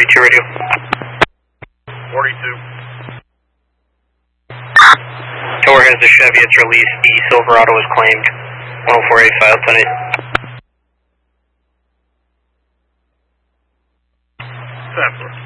42 radio. 42. Tower has the Chevy, it's released. The Silverado is claimed. 10485 tonight. Sapler.